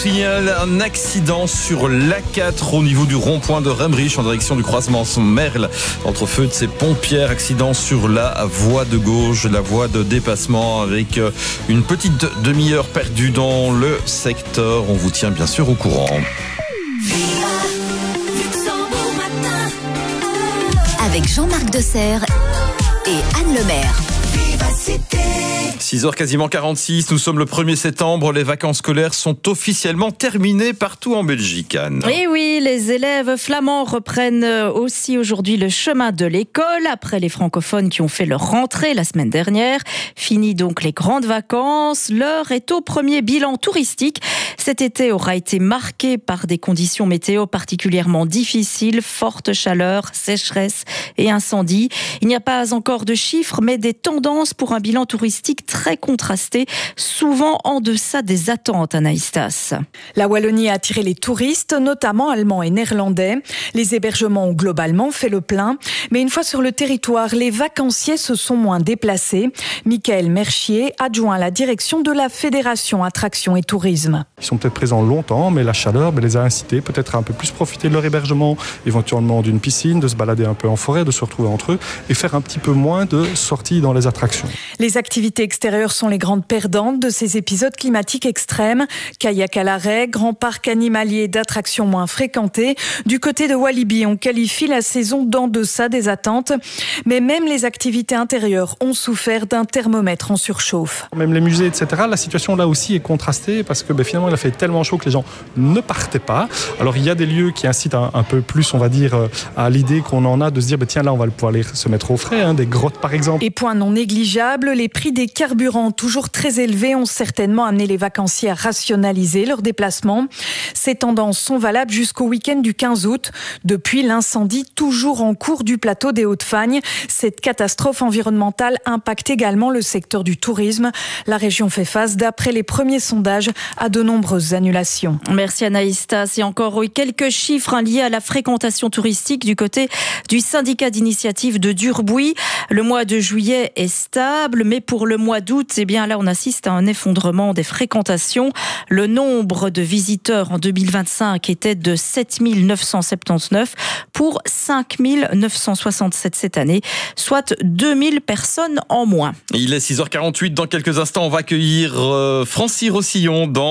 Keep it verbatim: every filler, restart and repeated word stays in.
signale un accident sur l'A quatre au niveau du rond-point de Rembrich en direction du croisement Merle. Entre feux de ces pompières, accident sur la voie de gauche, la voie de dépassement avec une petite demi-heure perdue dans le secteur. On vous tient bien sûr au courant. Avec Jean-Marc Desserre et Anne Lemaire. six heures quasiment quarante-six, nous sommes le premier septembre, les vacances scolaires sont officiellement terminées partout en Belgique, Anne. Et oui, les élèves flamands reprennent aussi aujourd'hui le chemin de l'école, après les francophones qui ont fait leur rentrée la semaine dernière. Fini donc les grandes vacances, l'heure est au premier bilan touristique. Cet été aura été marqué par des conditions météo particulièrement difficiles, forte chaleur, sécheresse et incendie. Il n'y a pas encore de chiffres, mais des tendances pour un bilan touristique très contrasté, souvent en deçà des attentes, Anaïstas. La Wallonie a attiré les touristes, notamment allemands et néerlandais. Les hébergements ont globalement fait le plein, mais une fois sur le territoire, les vacanciers se sont moins déplacés. Michael Merchier, adjoint à la direction de la Fédération Attractions et Tourisme. Ils sont peut-être présents longtemps, mais la chaleur ben, les a incités peut-être à un peu plus profiter de leur hébergement, éventuellement d'une piscine, de se balader un peu en forêt, de se retrouver entre eux et faire un petit peu moins de sorties dans les attractions. Les activités extérieures sont les grandes perdantes de ces épisodes climatiques extrêmes. Kayak à l'arrêt, grand parc animalier d'attractions moins fréquentées. Du côté de Walibi, on qualifie la saison d'en deçà des attentes. Mais même les activités intérieures ont souffert d'un thermomètre en surchauffe. Même les musées, et cetera, la situation là aussi est contrastée parce que ben, finalement il a fait tellement chaud que les gens ne partaient pas. Alors il y a des lieux qui incitent un, un peu plus, on va dire, à l'idée qu'on en a de se dire, ben, tiens là on va pouvoir aller se mettre au frais, hein, des grottes par exemple. Et point non négligeable, les prix des carburants toujours très élevés ont certainement amené les vacanciers à rationaliser leurs déplacements. Ces tendances sont valables jusqu'au week-end du quinze août. Depuis l'incendie toujours en cours du plateau des Hauts-de-Fagne, cette catastrophe environnementale impacte également le secteur du tourisme. La région fait face, d'après les premiers sondages, à de nombreuses annulations. Merci Anaïstas. Et encore oui, quelques chiffres hein, liés à la fréquentation touristique du côté du syndicat d'initiative de Durbuy. Le mois de juillet est stable, mais pour le mois d'août, eh bien là on assiste à un effondrement des fréquentations. Le nombre de visiteurs en deux mille vingt-cinq était de sept mille neuf cent soixante-dix-neuf pour cinq mille neuf cent soixante-sept cette année, soit deux mille personnes en moins. Il est six heures quarante-huit, dans quelques instants on va accueillir euh, Francis Rossillon dans